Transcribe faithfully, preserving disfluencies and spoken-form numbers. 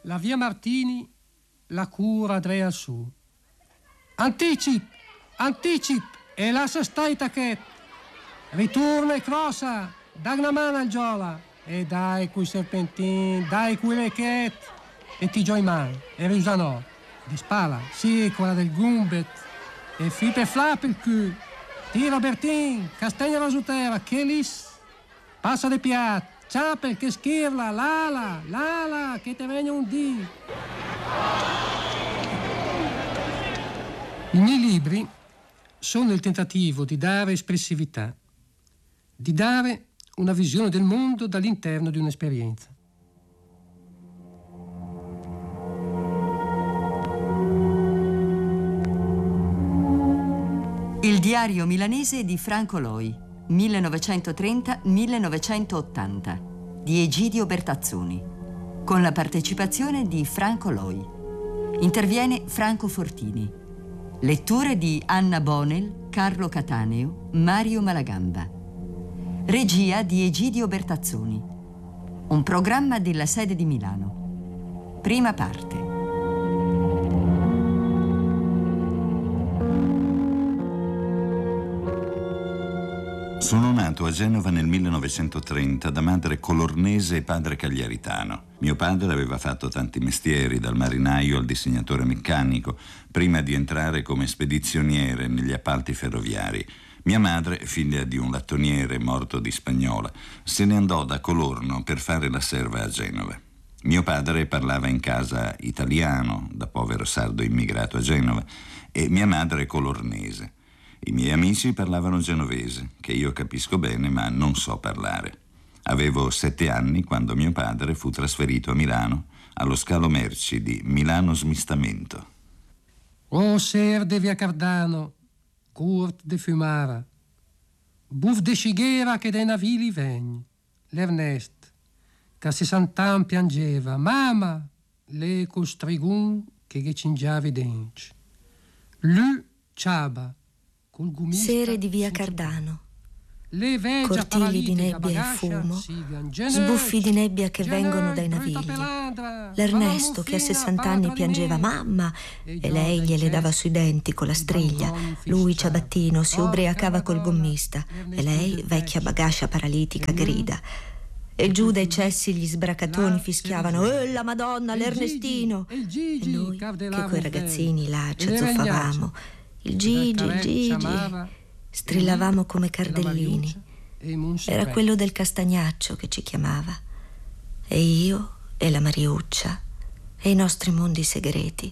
la via Martini, la cura Andrea su. Anticip, anticip, e lascia stai tachet. Ritorna e crossa, dai una mano al giola. E dai quei serpentin, dai quei lechet. E ti gioi man, e riusanò. Di spalla, sì, quella del gumbet. E fipe flap il cul. Tira Bertin, castagna rosutera, che lis. Passa de piat, ciapel, che schirla, lala, lala, che te venga un dì. I miei libri sono il tentativo di dare espressività, di dare una visione del mondo dall'interno di un'esperienza. Il diario milanese di Franco Loi, millenovecentotrenta millenovecentottanta, di Egidio Bertazzoni, con la partecipazione di Franco Loi. Interviene Franco Fortini. Letture di Anna Bonel, Carlo Cataneo, Mario Malagamba. Regia di Egidio Bertazzoni. Un programma della sede di Milano. Prima parte. Sono nato a Genova nel millenovecentotrenta da madre colornese e padre cagliaritano. Mio padre aveva fatto tanti mestieri, dal marinaio al disegnatore meccanico, prima di entrare come spedizioniere negli appalti ferroviari. Mia madre, figlia di un lattoniere morto di spagnola, se ne andò da Colorno per fare la serva a Genova. Mio padre parlava in casa italiano, da povero sardo immigrato a Genova, e mia madre colornese. I miei amici parlavano genovese, che io capisco bene ma non so parlare. Avevo sette anni quando mio padre fu trasferito a Milano, allo scalo merci di Milano Smistamento. O ser de via Cardano, curt de fumara, buff de ciguera che dai navili vegni, l'Ernest, che a sessant'anni piangeva, mamma, le costrigun che che cingiavi denti. Lui ciaba, Sere di via Cardano, cortili cortili di nebbia e fumo, sbuffi di nebbia che vengono dai navigli. L'Ernesto che a sessant'anni piangeva mamma e lei gliele dava sui denti con la striglia. Lui, ciabattino, si ubriacava col gommista e lei, vecchia bagascia paralitica, grida. E giù dai cessi gli sbracatoni fischiavano «Eh, la Madonna, l'Ernestino!» E noi, che coi ragazzini là ci azzuffavamo. Il Gigi, il Gigi, strillavamo come cardellini. Era quello del Castagnaccio che ci chiamava. E io, e la Mariuccia, e i nostri mondi segreti.